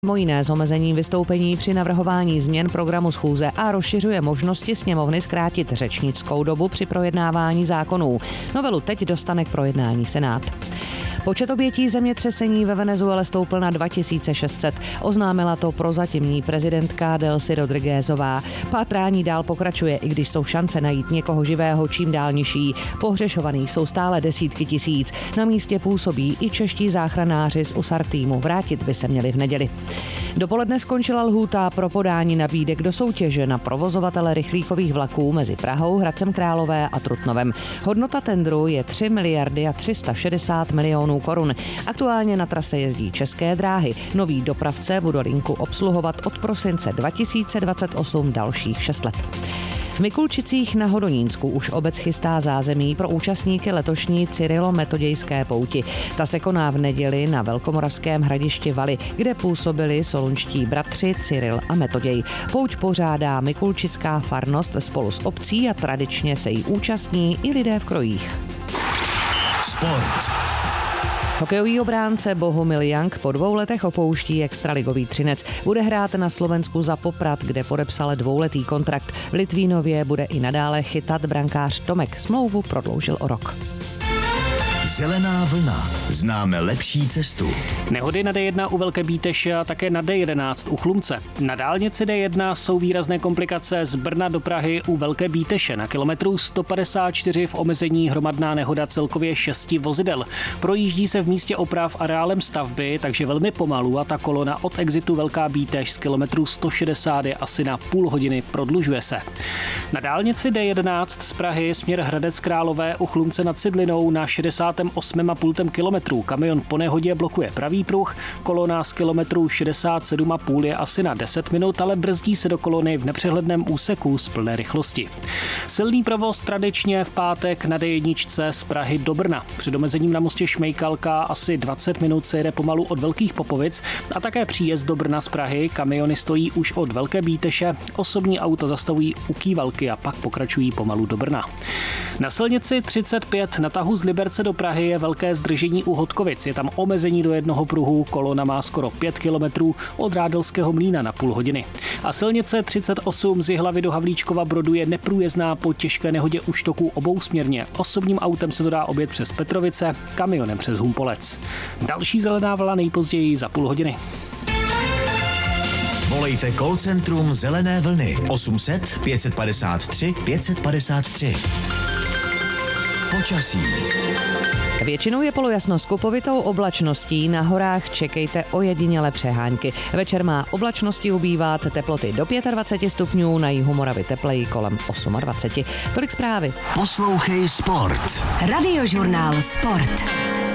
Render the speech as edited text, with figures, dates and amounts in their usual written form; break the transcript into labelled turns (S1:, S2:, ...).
S1: Mimo jiné s omezením vystoupení při navrhování změn programu schůze a rozšiřuje možnosti sněmovny zkrátit řečnickou dobu při projednávání zákonů. Novelu teď dostane k projednání Senát. Počet obětí zemětřesení ve Venezuele stoupl na 2600. Oznámila to prozatímní prezidentka Delcy Rodriguezová. Pátrání dál pokračuje, i když jsou šance najít někoho živého čím dál nižší. Pohřešovaných jsou stále desítky tisíc. Na místě působí i čeští záchranáři z USAR týmu. Vrátit by se měli v neděli. Dopoledne skončila lhůta pro podání nabídek do soutěže na provozovatele rychlíkových vlaků mezi Prahou, Hradcem Králové a Trutnovem. Hodnota tendru je 3 miliardy a 360 milionů korun. Aktuálně na trase jezdí České dráhy. Nový dopravce bude linku obsluhovat od prosince 2028 dalších 6 let. V Mikulčicích na Hodonínsku už obec chystá zázemí pro účastníky letošní Cyrilo-metodějské pouti. Ta se koná v neděli na Velkomoravském hradišti Valy, kde působili solunští bratři Cyril a Metoděj. Pouť pořádá Mikulčická farnost spolu s obcí a tradičně se jí účastní i lidé v krojích.
S2: Sport.
S1: Hokejový obránce Bohumil Young po 2 letech opouští extraligový Třinec. Bude hrát na Slovensku za Poprad, kde podepsal 2letý kontrakt. V Litvínově bude i nadále chytat brankář Tomek. Smlouvu prodloužil o rok.
S2: Zelená vlna. Známe lepší cestu.
S3: Nehody na D1 u Velké Bíteše a také na D11 u Chlumce. Na dálnici D1 jsou výrazné komplikace z Brna do Prahy u Velké Bíteše. Na kilometru 154 v omezení hromadná nehoda celkově 6 vozidel. Projíždí se v místě oprav areálem stavby, takže velmi pomalu a ta kolona od exitu Velká Bítež z kilometru 160 je asi na půl hodiny, prodlužuje se. Na dálnici D11 z Prahy směr Hradec Králové u Chlumce nad Cidlinou na 68,5 kilometru. Kamion po nehodě blokuje pravý pruh, kolona z kilometru 67,5 je asi na 10 minut, ale brzdí se do kolony v nepřehledném úseku z plné rychlosti. Silný provoz tradičně v pátek na D1 z Prahy do Brna. Před omezením na mostě Šmejkalka asi 20 minut se jede pomalu od Velkých Popovic a také příjezd do Brna z Prahy. Kamiony stojí už od Velké Bíteše, osobní auta zastavují u Kývalky a pak pokračují pomalu do Brna. Na silnici 35 na tahu z Liberce do Prahy je velké zdržení u Hodkovic. Je tam omezení do jednoho pruhu, kolona má skoro 5 kilometrů od Rádelského mlýna na půl hodiny. A silnice 38 z Jihlavy do Havlíčkova Brodu je neprůjezdná po těžké nehodě u Štoků obousměrně. Osobním autem se to dá objet přes Petrovice, kamionem přes Humpolec. Další zelená vlna nejpozději za půl hodiny.
S2: Volejte call centrum Zelené vlny 800 553 553. Počasí.
S1: Většinou je polojasno s kupovitou oblačností, na horách čekejte ojedinělé přehánky. Večer má oblačnosti ubývat, teploty do 25 stupňů, na jihu Moravy tepleji kolem 28. Tolik zprávy.
S2: Poslouchej Sport.
S4: Radiožurnál Sport.